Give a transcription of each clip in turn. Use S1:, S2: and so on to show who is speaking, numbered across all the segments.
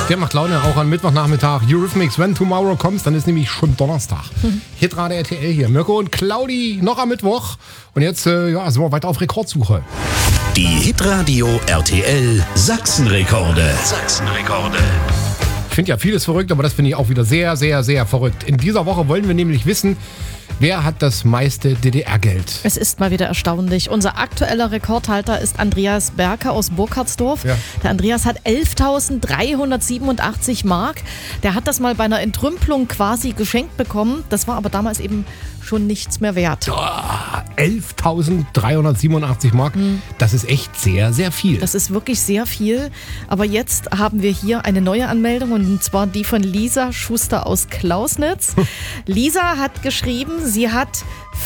S1: Der macht Laune auch am Mittwochnachmittag. Eurythmics, When Tomorrow Comes, dann ist nämlich schon Donnerstag. Hitradio RTL hier. Mirko und Claudi noch am Mittwoch. Und jetzt sind wir weiter auf Rekordsuche.
S2: Die Hitradio RTL Sachsenrekorde.
S1: Ich finde ja vieles verrückt, aber das finde ich auch wieder sehr, sehr, sehr verrückt. In dieser Woche wollen wir nämlich wissen, wer hat das meiste DDR-Geld?
S3: Es ist mal wieder erstaunlich. Unser aktueller Rekordhalter ist Andreas Berker aus Burkhardsdorf. Ja. Der Andreas hat 11.387 Mark. Der hat das mal bei einer Entrümpelung quasi geschenkt bekommen. Das war aber damals eben schon nichts mehr wert.
S1: 11.387 Mark, das ist echt sehr, sehr viel.
S3: Das ist wirklich sehr viel. Aber jetzt haben wir hier eine neue Anmeldung und zwar die von Lisa Schuster aus Klausnitz. Lisa hat geschrieben, sie hat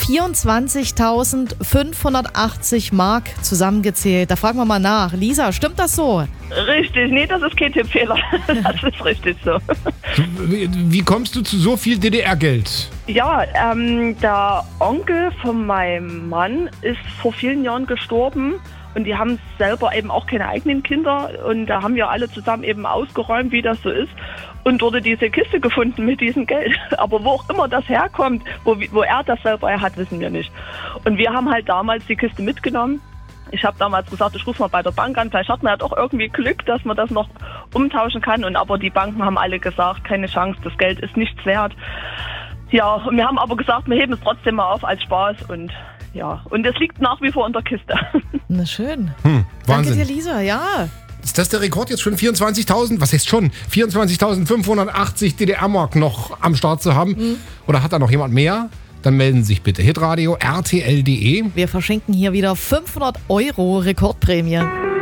S3: 24.580 Mark zusammengezählt. Da fragen wir mal nach. Lisa, stimmt das so?
S4: Richtig, nee, das ist kein Tippfehler. Das ist richtig so.
S1: Wie kommst du zu so viel DDR-Geld?
S4: Ja, der Onkel von meinem Mann ist vor vielen Jahren gestorben und die haben selber eben auch keine eigenen Kinder und da haben wir alle zusammen eben ausgeräumt, wie das so ist und wurde diese Kiste gefunden mit diesem Geld. Aber wo auch immer das herkommt, wo er das selber hat, wissen wir nicht. Und wir haben halt damals die Kiste mitgenommen. Ich habe damals gesagt, ich rufe mal bei der Bank an, vielleicht hat man ja doch irgendwie Glück, dass man das noch umtauschen kann. Und aber die Banken haben alle gesagt, keine Chance, das Geld ist nichts wert. Ja, und wir haben aber gesagt, wir heben es trotzdem mal auf als Spaß und ja, und es liegt nach wie vor in der Kiste.
S3: Na schön.
S1: Wahnsinn.
S3: Danke dir, Lisa, ja.
S1: Ist das der Rekord jetzt schon 24.000? Was heißt schon? 24.580 DDR-Mark noch am Start zu haben? Oder hat da noch jemand mehr? Dann melden Sie sich bitte. Hitradio RTL.de.
S3: Wir verschenken hier wieder 500 € Rekordprämie.